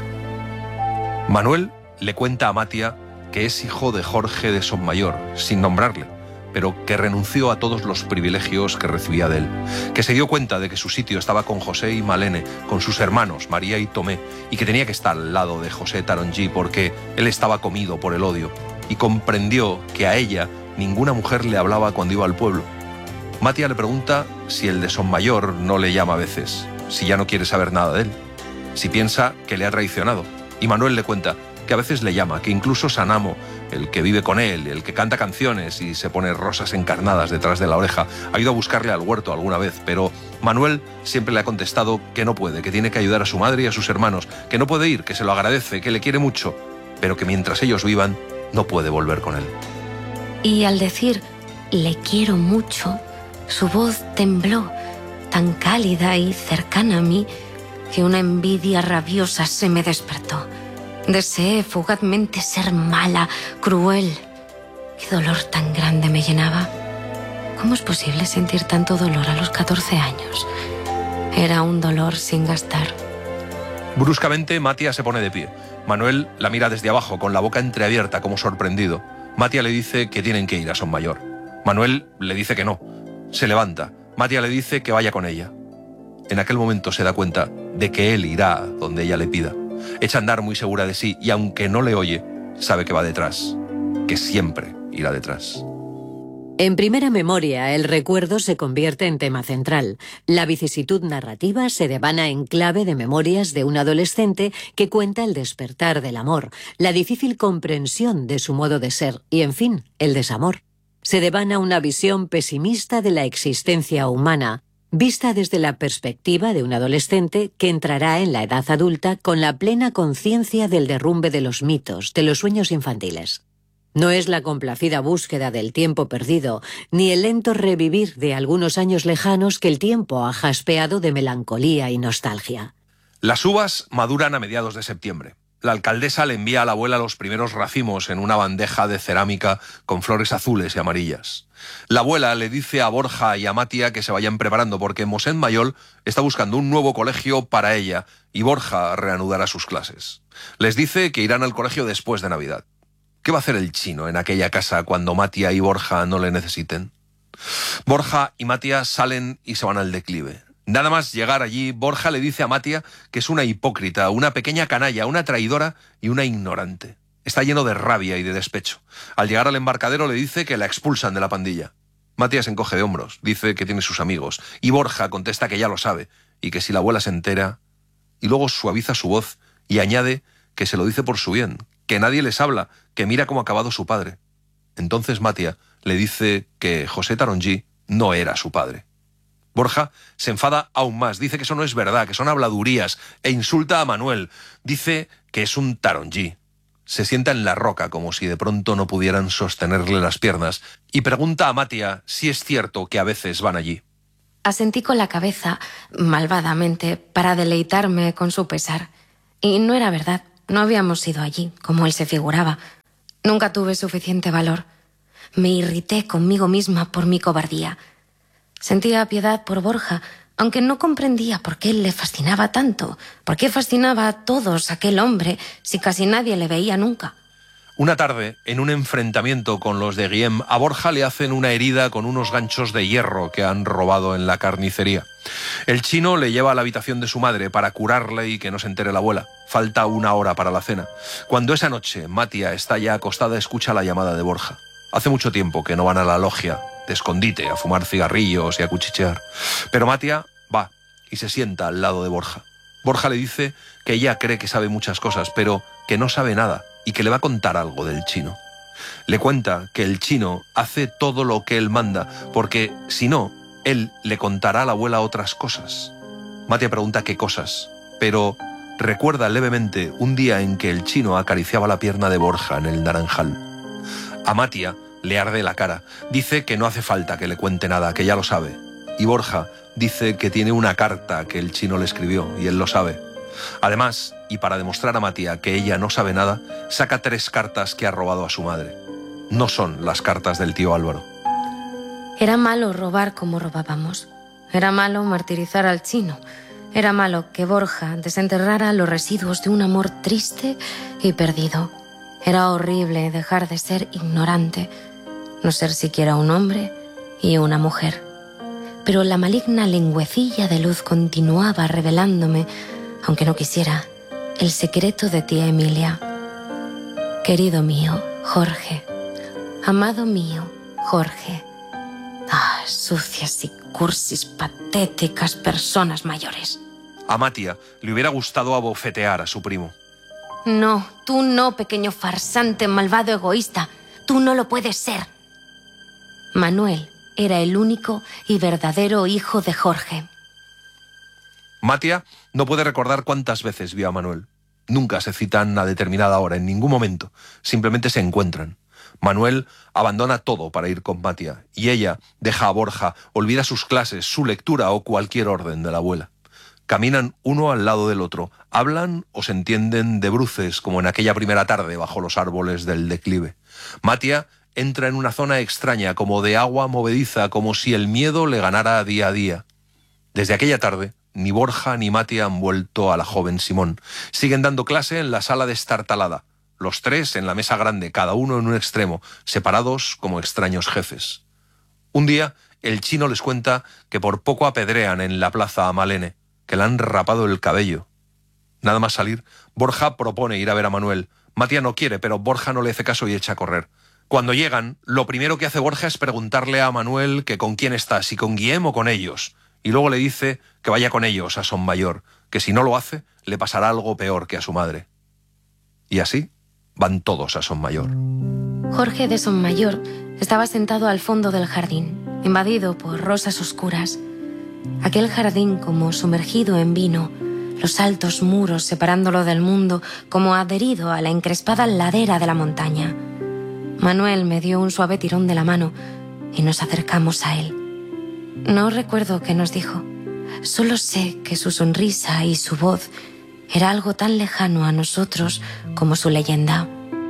Manuel le cuenta a Matia que es hijo de Jorge de Sommayor, sin nombrarle, pero que renunció a todos los privilegios que recibía de él, que se dio cuenta de que su sitio estaba con José y Malene, con sus hermanos María y Tomé, y que tenía que estar al lado de José Tarongí porque él estaba comido por el odio, y comprendió que a ella ninguna mujer le hablaba cuando iba al pueblo. Matia le pregunta si el de Sommayor no le llama a veces, si ya no quiere saber nada de él, si piensa que le ha traicionado, y Manuel le cuenta que a veces le llama, que incluso Sanamo, el que vive con él, el que canta canciones y se pone rosas encarnadas detrás de la oreja, ha ido a buscarle al huerto alguna vez, pero Manuel siempre le ha contestado que no puede, que tiene que ayudar a su madre y a sus hermanos, que no puede ir, que se lo agradece, que le quiere mucho, pero que mientras ellos vivan no puede volver con él. Y al decir «le quiero mucho», su voz tembló, tan cálida y cercana a mí, que una envidia rabiosa se me despertó. Deseé fugazmente ser mala, cruel. Qué dolor tan grande me llenaba. ¿Cómo es posible sentir tanto dolor a los catorce años? Era un dolor sin gastar. Bruscamente, Matia se pone de pie. Manuel la mira desde abajo, con la boca entreabierta, como sorprendido. Matia le dice que tienen que ir a Sommayor. Manuel le dice que no. Se levanta. Matia le dice que vaya con ella. En aquel momento se da cuenta de que él irá donde ella le pida. Echa a andar muy segura de sí y aunque no le oye, sabe que va detrás, que siempre irá detrás. En primera memoria, el recuerdo se convierte en tema central. La vicisitud narrativa se devana en clave de memorias de un adolescente que cuenta el despertar del amor, la difícil comprensión de su modo de ser y, en fin, el desamor. Se devana una visión pesimista de la existencia humana, vista desde la perspectiva de un adolescente que entrará en la edad adulta con la plena conciencia del derrumbe de los mitos, de los sueños infantiles. No es la complacida búsqueda del tiempo perdido, ni el lento revivir de algunos años lejanos que el tiempo ha jaspeado de melancolía y nostalgia. Las uvas maduran a mediados de septiembre. La alcaldesa le envía a la abuela los primeros racimos en una bandeja de cerámica con flores azules y amarillas. La abuela le dice a Borja y a Matia que se vayan preparando porque Mosén Mayol está buscando un nuevo colegio para ella y Borja reanudará sus clases. Les dice que irán al colegio después de Navidad. ¿Qué va a hacer el chino en aquella casa cuando Matia y Borja no le necesiten? Borja y Matia salen y se van al declive. Nada más llegar allí, Borja le dice a Matia que es una hipócrita, una pequeña canalla, una traidora y una ignorante. Está lleno de rabia y de despecho. Al llegar al embarcadero le dice que la expulsan de la pandilla. Matia se encoge de hombros, dice que tiene sus amigos, y Borja contesta que ya lo sabe, y que si la abuela se entera... Y luego suaviza su voz y añade que se lo dice por su bien, que nadie les habla, que mira cómo ha acabado su padre. Entonces Matia le dice que José Tarongí no era su padre. Borja se enfada aún más, dice que eso no es verdad, que son habladurías, e insulta a Manuel. Dice que es un Tarongí. se sienta en la roca como si de pronto no pudieran sostenerle las piernas y pregunta a Matia si es cierto que a veces van allí. Asentí con la cabeza, malvadamente, para deleitarme con su pesar. Y no era verdad, no habíamos ido allí, como él se figuraba. Nunca tuve suficiente valor. Me irrité conmigo misma por mi cobardía. Sentía piedad por Borja, aunque no comprendía por qué le fascinaba tanto, por qué fascinaba a todos aquel hombre si casi nadie le veía nunca. Una tarde, en un enfrentamiento con los de Guillem, a Borja le hacen una herida con unos ganchos de hierro que han robado en la carnicería. El chino le lleva a la habitación de su madre para curarle y que no se entere la abuela. Falta una hora para la cena. Cuando esa noche Matia está ya acostada, escucha la llamada de Borja. Hace mucho tiempo que no van a la logia, de escondite, a fumar cigarrillos y a cuchichear. Pero Matia va y se sienta al lado de Borja. Borja le dice que ella cree que sabe muchas cosas, pero que no sabe nada y que le va a contar algo del chino. Le cuenta que el chino hace todo lo que él manda, porque si no, él le contará a la abuela otras cosas. Matia pregunta qué cosas, pero recuerda levemente un día en que el chino acariciaba la pierna de Borja en el naranjal. A Matia le arde la cara. Dice que no hace falta que le cuente nada, que ya lo sabe. Y Borja dice que tiene una carta que el chino le escribió y él lo sabe. Además, y para demostrar a Matia que ella no sabe nada, saca tres cartas que ha robado a su madre. No son las cartas del tío Álvaro. Era malo robar como robábamos. Era malo martirizar al chino. Era malo que Borja desenterrara los residuos de un amor triste y perdido. Era horrible dejar de ser ignorante, no ser siquiera un hombre y una mujer. Pero la maligna lengüecilla de luz continuaba revelándome, aunque no quisiera, el secreto de tía Emilia. Querido mío, Jorge. Amado mío, Jorge. Ah, sucias y cursis, patéticas personas mayores. A Matia le hubiera gustado abofetear a su primo. No, tú no, pequeño farsante, malvado, egoísta. Tú no lo puedes ser. Manuel era el único y verdadero hijo de Jorge. Matia no puede recordar cuántas veces vio a Manuel. Nunca se citan a determinada hora, en ningún momento. Simplemente se encuentran. Manuel abandona todo para ir con Matia, y ella deja a Borja, olvida sus clases, su lectura o cualquier orden de la abuela. Caminan uno al lado del otro, hablan o se entienden de bruces, como en aquella primera tarde bajo los árboles del declive. Matia entra en una zona extraña, como de agua movediza, como si el miedo le ganara día a día. Desde aquella tarde, ni Borja ni Matia han vuelto a la joven Simón. Siguen dando clase en la sala destartalada, los tres en la mesa grande, cada uno en un extremo, separados como extraños jefes. Un día, el chino les cuenta que por poco apedrean en la plaza a Malene, que le han rapado el cabello. Nada más salir, Borja propone ir a ver a Manuel. Matia no quiere, pero Borja no le hace caso y echa a correr. Cuando llegan, lo primero que hace Borja es preguntarle a Manuel que con quién está, si con Guillem o con ellos. Y luego le dice que vaya con ellos a Sonmayor, que si no lo hace, le pasará algo peor que a su madre. Y así van todos a Sonmayor. Jorge de Sonmayor estaba sentado al fondo del jardín, invadido por rosas oscuras. Aquel jardín como sumergido en vino, los altos muros separándolo del mundo como adherido a la encrespada ladera de la montaña. Manuel me dio un suave tirón de la mano y nos acercamos a él. No recuerdo qué nos dijo. Solo sé que su sonrisa y su voz era algo tan lejano a nosotros como su leyenda.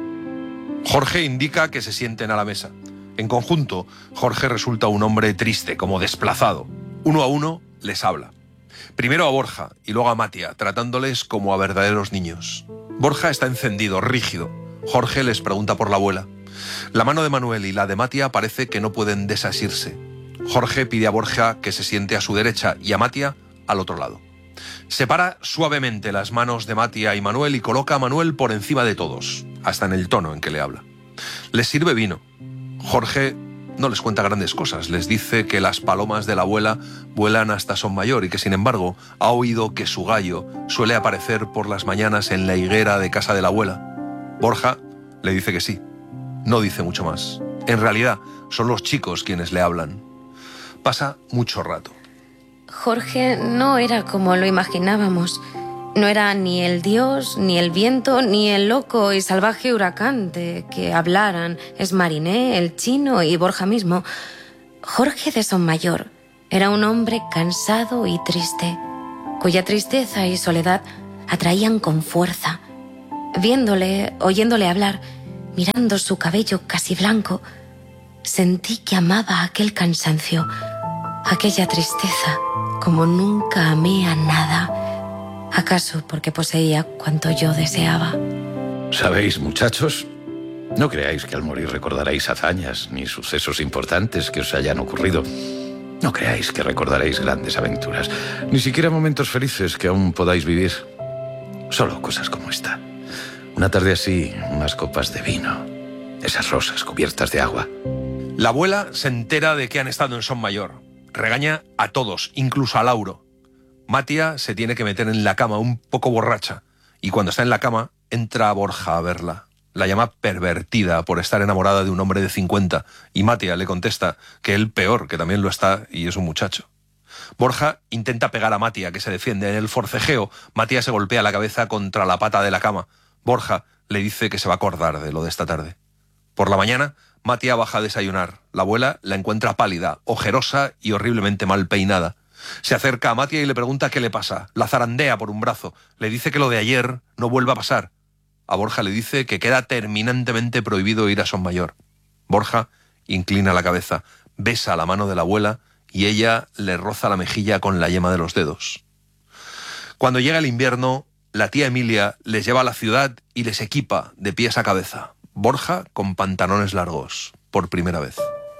Jorge indica que se sienten a la mesa. En conjunto, Jorge resulta un hombre triste, como desplazado. Uno a uno les habla. Primero a Borja y luego a Matia, tratándoles como a verdaderos niños. Borja está encendido, rígido. Jorge les pregunta por la abuela. La mano de Manuel y la de Matia parece que no pueden desasirse. Jorge pide a Borja que se siente a su derecha y a Matia al otro lado. Separa suavemente las manos de Matia y Manuel y coloca a Manuel por encima de todos, hasta en el tono en que le habla. Les sirve vino. Jorge no les cuenta grandes cosas, les dice que las palomas de la abuela vuelan hasta Sonmayor y que sin embargo ha oído que su gallo suele aparecer por las mañanas en la higuera de casa de la abuela. Borja le dice que sí, no dice mucho más. En realidad son los chicos quienes le hablan. Pasa mucho rato. Jorge no era como lo imaginábamos. No era ni el dios, ni el viento, ni el loco y salvaje huracán de que hablaran Esmariné, el chino y Borja mismo. Jorge de Sonmayor era un hombre cansado y triste, cuya tristeza y soledad atraían con fuerza. Viéndole, oyéndole hablar, mirando su cabello casi blanco, sentí que amaba aquel cansancio, aquella tristeza, como nunca amé a nada. ¿Acaso porque poseía cuanto yo deseaba? ¿Sabéis, muchachos? No creáis que al morir recordaréis hazañas ni sucesos importantes que os hayan ocurrido. No creáis que recordaréis grandes aventuras, ni siquiera momentos felices que aún podáis vivir. Solo cosas como esta. Una tarde así, unas copas de vino, esas rosas cubiertas de agua. La abuela se entera de que han estado en Sonmayor. Regaña a todos, incluso a Lauro. Matia se tiene que meter en la cama un poco borracha y cuando está en la cama entra Borja a verla. La llama pervertida por estar enamorada de un hombre de cincuenta y Matia le contesta que él peor, que también lo está y es un muchacho. Borja intenta pegar a Matia, que se defiende. En el forcejeo, Matia se golpea la cabeza contra la pata de la cama. Borja le dice que se va a acordar de lo de esta tarde. Por la mañana, Matia baja a desayunar. La abuela la encuentra pálida, ojerosa y horriblemente mal peinada. Se acerca a Matia y le pregunta qué le pasa. La zarandea por un brazo. Le dice que lo de ayer no vuelva a pasar. A Borja le dice que queda terminantemente prohibido ir a Sonmayor. Borja inclina la cabeza, besa la mano de la abuela y ella le roza la mejilla con la yema de los dedos. Cuando llega el invierno, la tía Emilia les lleva a la ciudad y les equipa de pies a cabeza. Borja con pantalones largos, por primera vez.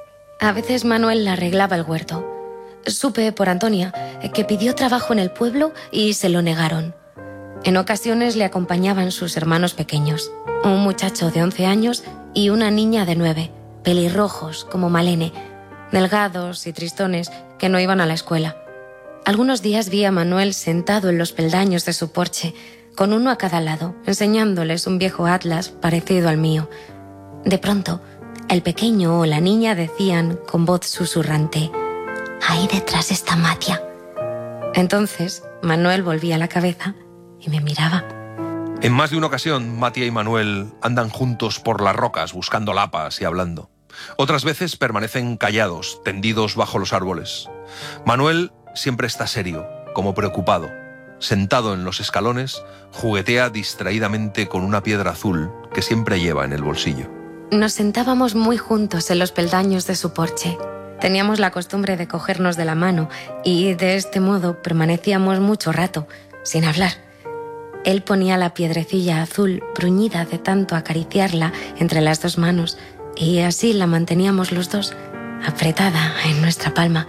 A veces Manuel le arreglaba el huerto. Supe por Antonia que pidió trabajo en el pueblo y se lo negaron. En ocasiones le acompañaban sus hermanos pequeños, un muchacho de once años y una niña de nueve, pelirrojos como Malene, delgados y tristones que no iban a la escuela. Algunos días vi a Manuel sentado en los peldaños de su porche, con uno a cada lado, enseñándoles un viejo atlas parecido al mío. De pronto, el pequeño o la niña decían con voz susurrante: «Ahí detrás está Matia». Entonces, Manuel volvía la cabeza y me miraba. En más de una ocasión, Matia y Manuel andan juntos por las rocas buscando lapas y hablando. Otras veces permanecen callados, tendidos bajo los árboles. Manuel siempre está serio, como preocupado. Sentado en los escalones, juguetea distraídamente con una piedra azul que siempre lleva en el bolsillo. Nos sentábamos muy juntos en los peldaños de su porche. Teníamos la costumbre de cogernos de la mano y de este modo permanecíamos mucho rato, sin hablar. Él ponía la piedrecilla azul bruñida de tanto acariciarla entre las dos manos y así la manteníamos los dos, apretada en nuestra palma.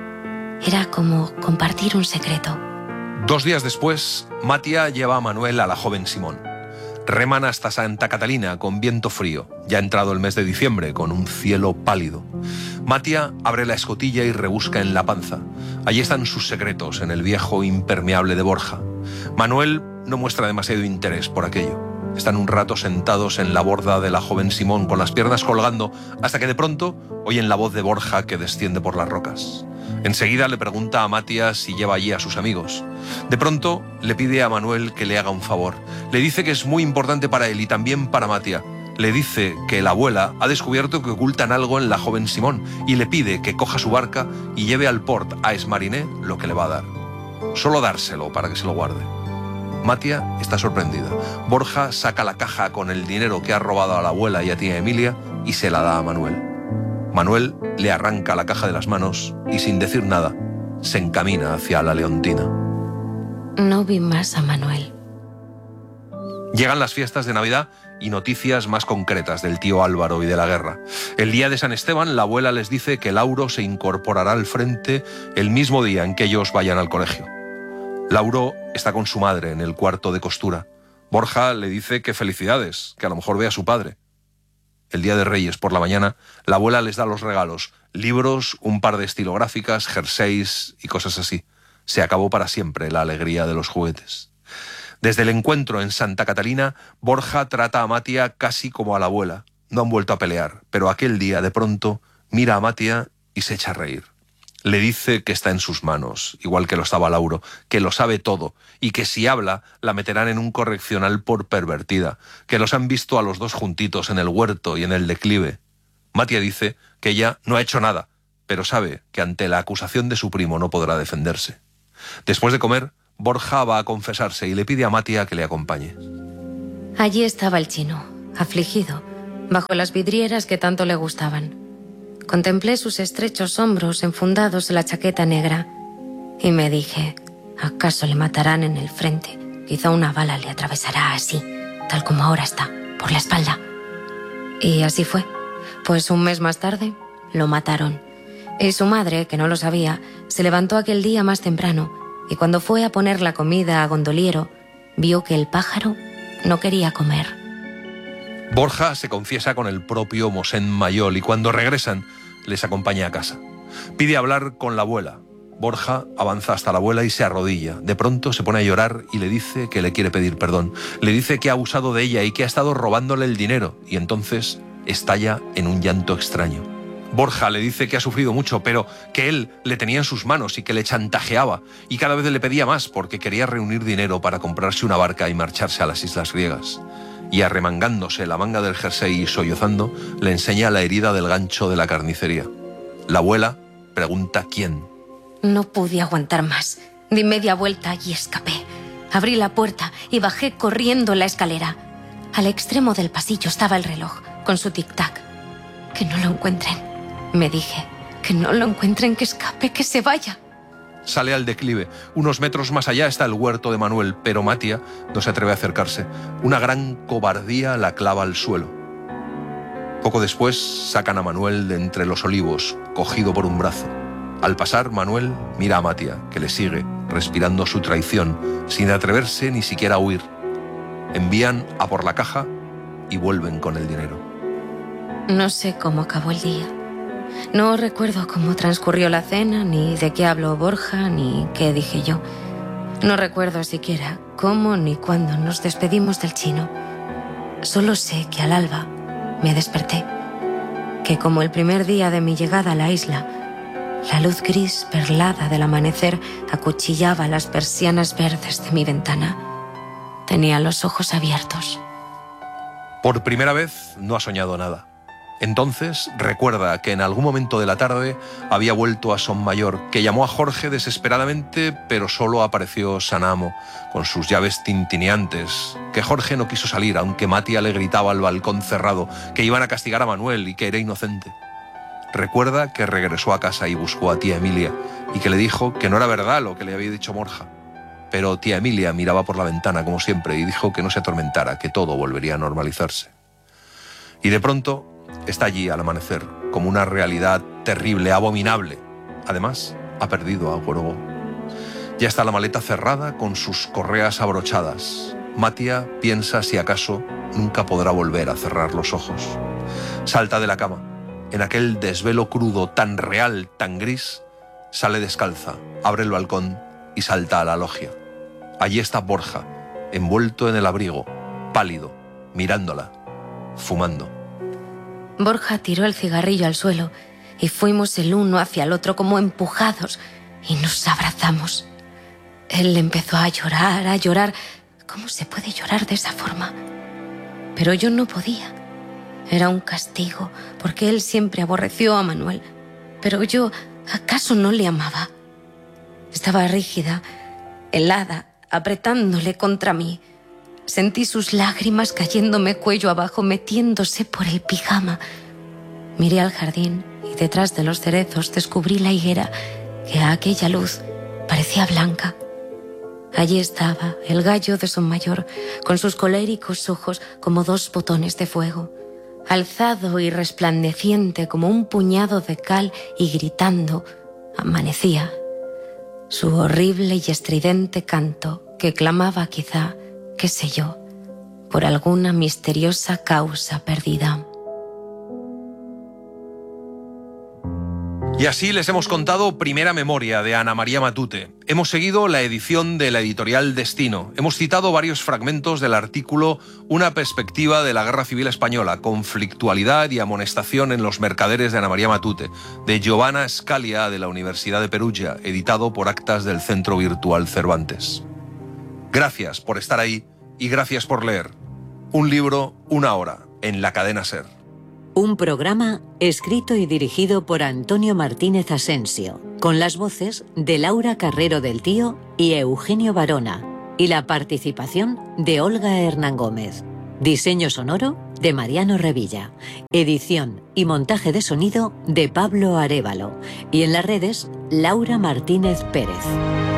Era como compartir un secreto. Dos días después, Matia lleva a Manuel a la joven Simón. Reman hasta Santa Catalina con viento frío, ya entrado el mes de diciembre, con un cielo pálido. Matia abre la escotilla y rebusca en la panza. Allí están sus secretos, en el viejo impermeable de Borja. Manuel no muestra demasiado interés por aquello. Están un rato sentados en la borda de la joven Simón con las piernas colgando, hasta que de pronto oyen la voz de Borja que desciende por las rocas. Enseguida le pregunta a Matia si lleva allí a sus amigos. De pronto le pide a Manuel que le haga un favor. Le dice que es muy importante para él y también para Matia. Le dice que la abuela ha descubierto que ocultan algo en la joven Simón y le pide que coja su barca y lleve al port a Esmariné lo que le va a dar. Solo dárselo para que se lo guarde. Matia está sorprendida. Borja saca la caja con el dinero que ha robado a la abuela y a tía Emilia y se la da a Manuel. Manuel le arranca la caja de las manos y sin decir nada se encamina hacia la Leontina. No vi más a Manuel. Llegan las fiestas de Navidad y noticias más concretas del tío Álvaro y de la guerra. El día de San Esteban, la abuela les dice que Lauro se incorporará al frente el mismo día en que ellos vayan al colegio. Lauro está con su madre en el cuarto de costura. Borja le dice que felicidades, que a lo mejor ve a su padre. El día de Reyes, por la mañana, la abuela les da los regalos, libros, un par de estilográficas, jerseys y cosas así. Se acabó para siempre la alegría de los juguetes. Desde el encuentro en Santa Catalina, Borja trata a Matia casi como a la abuela. No han vuelto a pelear, pero aquel día, de pronto, mira a Matia y se echa a reír. Le dice que está en sus manos, igual que lo estaba Lauro, que lo sabe todo y que si habla la meterán en un correccional por pervertida, que los han visto a los dos juntitos en el huerto y en el declive. Matia dice que ella no ha hecho nada, pero sabe que ante la acusación de su primo no podrá defenderse. Después de comer, Borja va a confesarse y le pide a Matia que le acompañe. Allí estaba el chino, afligido, bajo las vidrieras que tanto le gustaban. Contemplé sus estrechos hombros enfundados en la chaqueta negra y me dije, ¿acaso le matarán en el frente? Quizá una bala le atravesará así, tal como ahora está, por la espalda. Y así fue, pues un mes más tarde lo mataron. Y su madre, que no lo sabía, se levantó aquel día más temprano y cuando fue a poner la comida a Gondoliero, vio que el pájaro no quería comer. Borja se confiesa con el propio Mosén Mayol y cuando regresan les acompaña a casa. Pide hablar con la abuela. Borja avanza hasta la abuela y se arrodilla. De pronto se pone a llorar y le dice que le quiere pedir perdón. Le dice que ha abusado de ella y que ha estado robándole el dinero y entonces estalla en un llanto extraño. Borja le dice que ha sufrido mucho, pero que él le tenía en sus manos y que le chantajeaba y cada vez le pedía más porque quería reunir dinero para comprarse una barca y marcharse a las islas griegas. Y arremangándose la manga del jersey y sollozando, le enseña la herida del gancho de la carnicería. La abuela pregunta quién. No pude aguantar más. Di media vuelta y escapé. Abrí la puerta y bajé corriendo la escalera. Al extremo del pasillo estaba el reloj, con su tic-tac. Que no lo encuentren, me dije. Que no lo encuentren, que escape, que se vaya. Sale al declive. Unos metros más allá está el huerto de Manuel, pero Matia no se atreve a acercarse. Una gran cobardía la clava al suelo. Poco después sacan a Manuel de entre los olivos, cogido por un brazo. Al pasar, Manuel mira a Matia, que le sigue, respirando su traición, sin atreverse ni siquiera a huir. Envían a por la caja y vuelven con el dinero. No sé cómo acabó el día. No recuerdo cómo transcurrió la cena, ni de qué habló Borja, ni qué dije yo. No recuerdo siquiera cómo ni cuándo nos despedimos del chino. Solo sé que al alba me desperté, que como el primer día de mi llegada a la isla, la luz gris perlada del amanecer acuchillaba las persianas verdes de mi ventana. Tenía los ojos abiertos. Por primera vez no ha soñado nada. Entonces recuerda que en algún momento de la tarde había vuelto a Sonmayor, que llamó a Jorge desesperadamente, pero solo apareció Sanamo, con sus llaves tintineantes, que Jorge no quiso salir, aunque Matia le gritaba al balcón cerrado que iban a castigar a Manuel y que era inocente. Recuerda que regresó a casa y buscó a tía Emilia, y que le dijo que no era verdad lo que le había dicho Borja. Pero tía Emilia miraba por la ventana como siempre y dijo que no se atormentara, que todo volvería a normalizarse. Y de pronto está allí al amanecer, como una realidad terrible, abominable. Además, ha perdido a Gorogó. Ya está la maleta cerrada con sus correas abrochadas. Matia piensa si acaso nunca podrá volver a cerrar los ojos. Salta de la cama. En aquel desvelo crudo, tan real, tan gris, sale descalza, abre el balcón y salta a la logia. Allí está Borja, envuelto en el abrigo, pálido, mirándola, fumando. Borja tiró el cigarrillo al suelo y fuimos el uno hacia el otro como empujados y nos abrazamos. Él empezó a llorar, a llorar. ¿Cómo se puede llorar de esa forma? Pero yo no podía. Era un castigo, porque él siempre aborreció a Manuel. Pero yo, ¿acaso no le amaba? Estaba rígida, helada, apretándole contra mí. Sentí sus lágrimas cayéndome cuello abajo, metiéndose por el pijama. Miré al jardín y detrás de los cerezos descubrí la higuera que a aquella luz parecía blanca. Allí estaba el gallo de Sonmayor, con sus coléricos ojos como dos botones de fuego, alzado y resplandeciente como un puñado de cal y gritando, amanecía. Su horrible y estridente canto, que clamaba quizá, qué sé yo, por alguna misteriosa causa perdida. Y así les hemos contado Primera Memoria de Ana María Matute. Hemos seguido la edición de la editorial Destino. Hemos citado varios fragmentos del artículo Una perspectiva de la Guerra Civil Española, conflictualidad y amonestación en los mercaderes de Ana María Matute, de Giovanna Scalia de la Universidad de Perugia, editado por Actas del Centro Virtual Cervantes. Gracias por estar ahí y gracias por leer. Un libro, una hora, en la cadena SER. Un programa escrito y dirigido por Antonio Martínez Asensio, con las voces de Laura Carrero del Tío y Eugenio Barona, y la participación de Olga Hernán Gómez. Diseño sonoro de Mariano Revilla. Edición y montaje de sonido de Pablo Arévalo. Y en las redes, Laura Martínez Pérez.